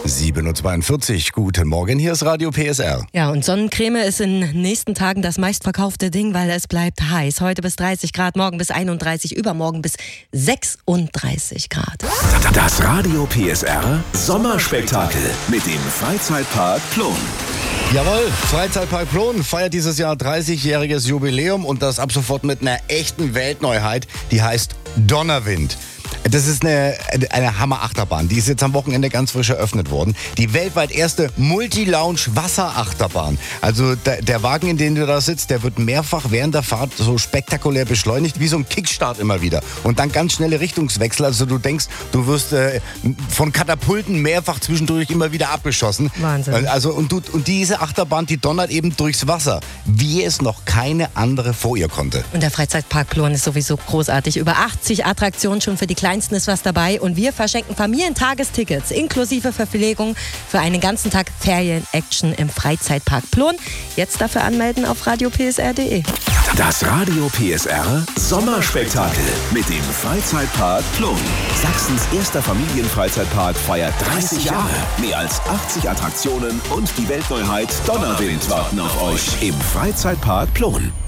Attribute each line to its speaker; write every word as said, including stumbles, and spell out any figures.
Speaker 1: sieben Uhr zweiundvierzig. Guten Morgen, hier ist Radio P S R.
Speaker 2: Ja, und Sonnencreme ist in den nächsten Tagen das meistverkaufte Ding, weil es bleibt heiß. Heute bis dreißig Grad, morgen bis einunddreißig, übermorgen bis sechsunddreißig Grad.
Speaker 3: Das Radio P S R Sommerspektakel mit dem Freizeitpark Plon.
Speaker 1: Jawohl, Freizeitpark Plon feiert dieses Jahr dreißigjähriges Jubiläum und das ab sofort mit einer echten Weltneuheit, die heißt Donnerwind. Das ist eine, eine Hammer-Achterbahn. Die ist jetzt am Wochenende ganz frisch eröffnet worden. Die weltweit erste Multi-Lounge-Wasserachterbahn. Also der, der Wagen, in dem du da sitzt, der wird mehrfach während der Fahrt so spektakulär beschleunigt, wie so ein Kickstart immer wieder. Und dann ganz schnelle Richtungswechsel. Also du denkst, du wirst äh, von Katapulten mehrfach zwischendurch immer wieder abgeschossen.
Speaker 2: Wahnsinn.
Speaker 1: Also, und, du, und diese Achterbahn, die donnert eben durchs Wasser, wie es noch keine andere vor ihr konnte.
Speaker 2: Und der Freizeitpark Plon ist sowieso großartig. Über achtzig Attraktionen, schon für die Kleinsten ist was dabei. Und wir verschenken Familientagestickets inklusive Verpflegung für einen ganzen Tag Ferien-Action im Freizeitpark Plon. Jetzt dafür anmelden auf radio p s r punkt d e.
Speaker 3: Das Radio P S R Sommerspektakel mit dem Freizeitpark Plon. Sachsens erster Familienfreizeitpark feiert dreißig Jahre. Mehr als achtzig Attraktionen und die Weltneuheit Donnerwind warten auf euch im Freizeitpark Plon.